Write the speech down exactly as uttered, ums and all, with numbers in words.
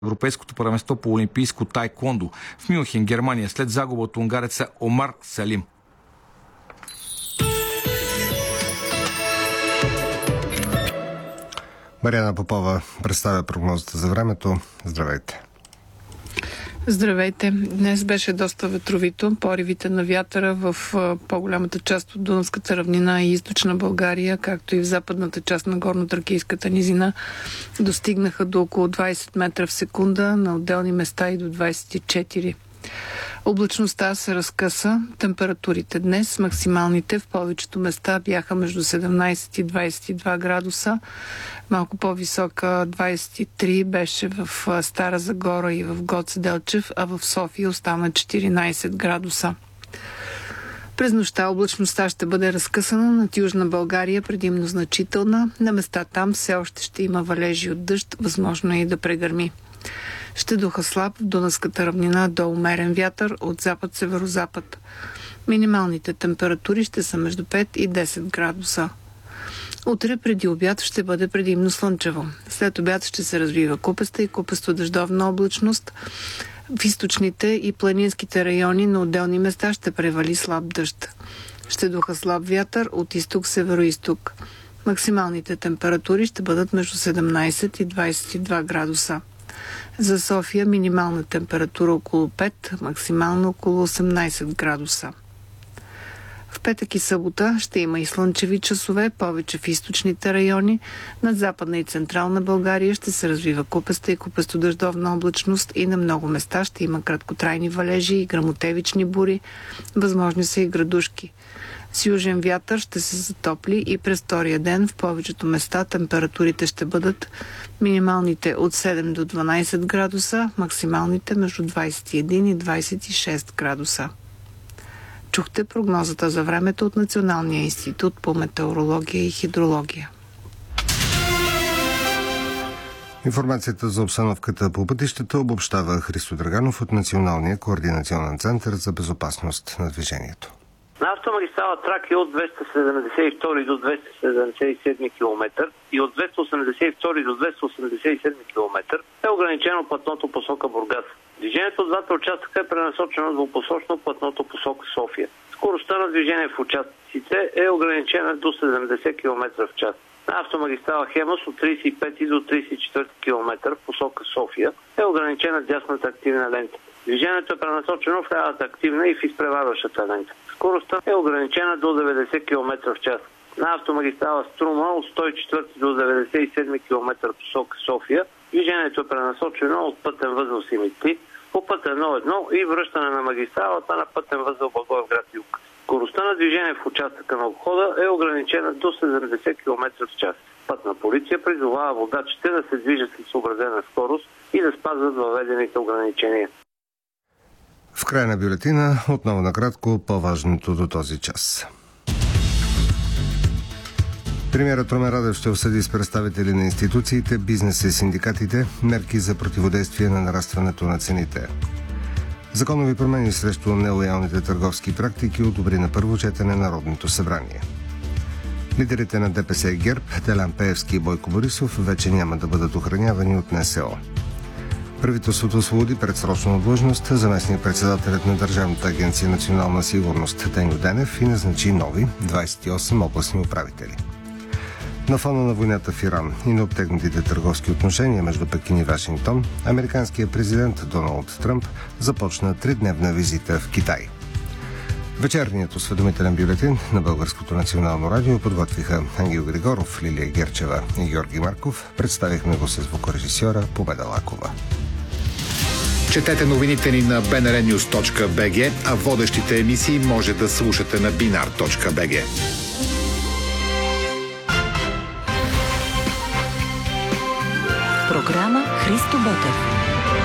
Европейското първенство по олимпийско тайквондо в Мюнхен, Германия, след загуба от унгареца Омар Салим. Мариана Попова представя прогнозата за времето. Здравейте! Здравейте! Днес беше доста ветровито. Поривите на вятъра в по-голямата част от Дунавската равнина и източна България, както и в западната част на Горно-Тракийската низина, достигнаха до около двайсет метра в секунда, на отделни места и до двайсет и четири. Облачността се разкъса. Температурите днес, максималните в повечето места бяха между седемнайсет и двайсет и два градуса. Малко по-висока двайсет и три беше в Стара Загора и в Гоце Делчев, а в София остана четиринайсет градуса. През нощта облачността ще бъде разкъсана, над Южна България предимно значителна. На места там все още ще има валежи от дъжд, възможно е и да прегърми. Ще духа слаб в Дунавската равнина до умерен вятър от запад-северозапад. Минималните температури ще са между пет и десет градуса. Утре преди обяд ще бъде предимно слънчево. След обяд ще се развива купеста и купесто-дъждовна облачност. В източните и планинските райони на отделни места ще превали слаб дъжд. Ще духа слаб вятър от изток-североизток. Максималните температури ще бъдат между седемнайсет и двайсет и два градуса. За София минимална температура около пет, максимално около осемнайсет градуса. В петък и събота ще има и слънчеви часове, повече в източните райони. Над Западна и Централна България ще се развива купеста и купестодъждовна облачност и на много места ще има краткотрайни валежи и гръмотевични бури. Възможни са и градушки. С южен вятър ще се затопли и през втория ден в повечето места температурите ще бъдат минималните от седем до дванайсет градуса, максималните между двайсет и един и двайсет и шест градуса. Чухте прогнозата за времето от Националния институт по метеорология и хидрология. Информацията за обстановката по пътищата обобщава Христо Драганов от Националния координационен център за безопасност на движението. На автомагистрала Тракия от двеста седемдесет и втори до двеста седемдесет и седми километър и от двеста осемдесет и втори до двеста осемдесет и седми километър е ограничено платното посока Бургас. Движението от двата участъка е пренасочено двупосочно платното посока София. Скоростта на движение в участъците е ограничена до седемдесет километра в час. На автомагистрала Хемус от трийсет и пети до трийсет и четвърти километър в посока София е ограничена дясната активна лента. Движението е пренасочено в лявата активна и в изпреварващата лента. Скоростта е ограничена до деветдесет километра в час. На автомагистрала Струма от сто и четвърти до деветдесет и седми километър посока София движението е пренасочено от пътен възел Симитли по път едно едно и връщане на магистралата на пътен възел Благоевград юг. Скоростта на движение в участъка на обхода е ограничена до седемдесет километра в час. Пътна полиция призовава водачите да се движат с съобразена скорост и да спазват въведените ограничения. В края на бюлетина отново накратко по-важното до този час. Премиерът Румен Радев ще обсъди с представители на институциите, бизнеса и синдикатите мерки за противодействие на нарастването на цените. Законови промени срещу нелоялните търговски практики одобри на първо четене Народното събрание. Лидерите на ДПС и ГЕРБ, Делян Пеевски и Бойко Борисов, вече няма да бъдат охранявани от НСО. Правителството освободи предсрочно от длъжност заместник-председателят на Държавната агенция национална сигурност Теньо Денев и назначи нови двайсет и осем областни управители. На фона на войната в Иран и на обтегнатите търговски отношения между Пекин и Вашингтон, американският президент Доналд Тръмп започна тридневна визита в Китай. Вечерният осведомителен бюлетин на Българското национално радио подготвиха Ангел Григоров, Лилия Герчева и Георги Марков. Представихме го с звукорежисьора Победа Лакова. Четете новините ни на би ен ар нюз точка би джи, а водещите емисии може да слушате на би ен ар точка би джи. Програма Христо Ботев.